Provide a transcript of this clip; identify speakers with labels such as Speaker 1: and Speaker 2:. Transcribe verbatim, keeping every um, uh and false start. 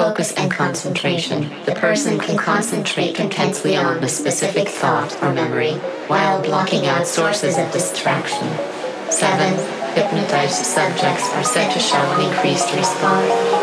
Speaker 1: focus and concentration. The person can concentrate intensely on a specific thought or memory while blocking out sources of distraction. seven. Hypnotized subjects are said to show an increased response